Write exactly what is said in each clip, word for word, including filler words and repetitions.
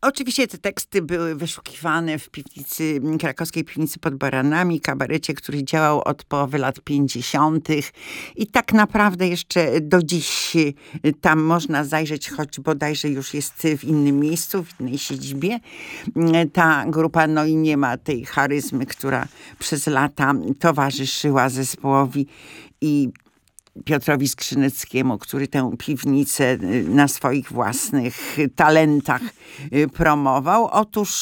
Oczywiście te teksty były wyszukiwane w piwnicy, krakowskiej piwnicy pod Baranami, kabarecie, który działał od połowy lat pięćdziesiątych. I tak naprawdę jeszcze do dziś tam można zajrzeć, choć bodajże już jest w innym miejscu, w innej siedzibie. Ta grupa no i nie ma tej charyzmy, która przez lata towarzyszyła zespołowi i Piotrowi Skrzyneckiemu, który tę piwnicę na swoich własnych talentach promował. Otóż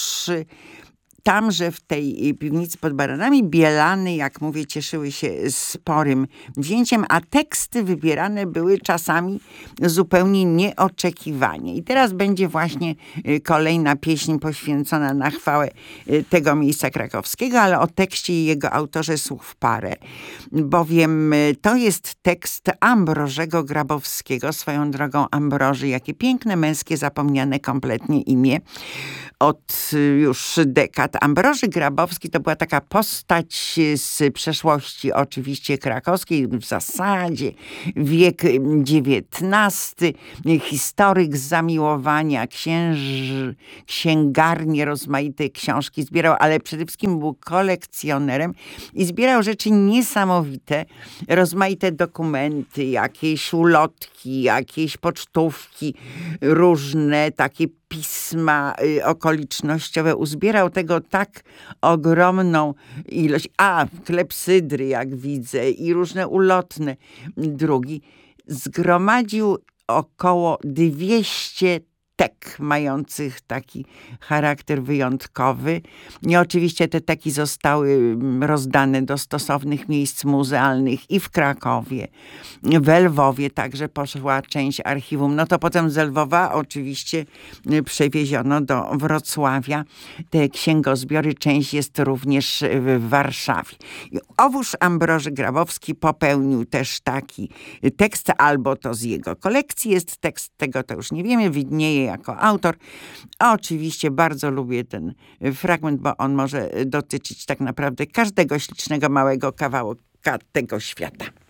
tamże w tej piwnicy pod Baranami Bielany, jak mówię, cieszyły się sporym wzięciem, a teksty wybierane były czasami zupełnie nieoczekiwanie. I teraz będzie właśnie kolejna pieśń poświęcona na chwałę tego miejsca krakowskiego, ale o tekście i jego autorze słów parę, bowiem to jest tekst Ambrożego Grabowskiego. Swoją drogą Ambroży, jakie piękne, męskie, zapomniane kompletnie imię od już dekad. Ambroży Grabowski to była taka postać z przeszłości oczywiście krakowskiej, w zasadzie wiek dziewiętnasty, historyk z zamiłowania, księż, księgarnie, rozmaite książki zbierał, ale przede wszystkim był kolekcjonerem i zbierał rzeczy niesamowite, rozmaite dokumenty, jakieś ulotki, jakieś pocztówki, różne takie pisma okolicznościowe. Uzbierał tego tak ogromną ilość. A, klepsydry, jak widzę, i różne ulotne drugi. Zgromadził około dwieście tek mających taki charakter wyjątkowy. I oczywiście te teki zostały rozdane do stosownych miejsc muzealnych i w Krakowie, w Lwowie także poszła część archiwum. No to potem z Lwowa oczywiście przewieziono do Wrocławia te księgozbiory. Część jest również w Warszawie. I owóż Ambroży Grabowski popełnił też taki tekst, albo to z jego kolekcji jest tekst, tego to już nie wiemy, widnieje jako autor. A oczywiście bardzo lubię ten fragment, bo on może dotyczyć tak naprawdę każdego ślicznego, małego kawałka tego świata.